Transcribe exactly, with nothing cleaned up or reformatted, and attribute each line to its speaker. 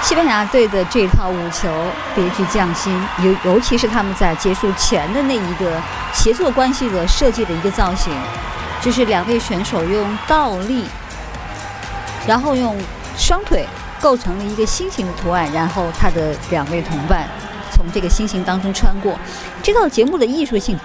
Speaker 1: 西班牙队的这套五球别具匠心，尤尤其是他们在结束前的那一个协作关系的设计的一个造型，就是两位选手用倒立，然后用双腿构成了一个心形的图案，然后他的两位同伴从这个心形当中穿过。这套节目的艺术性